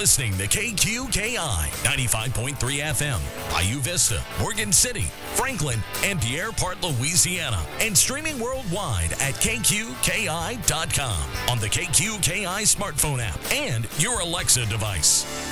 listening to KQKI 95.3 FM, Bayou Vista, Morgan City, Franklin, and Pierre Part, Louisiana, and streaming worldwide at KQKI.com on the KQKI smartphone app and your Alexa device.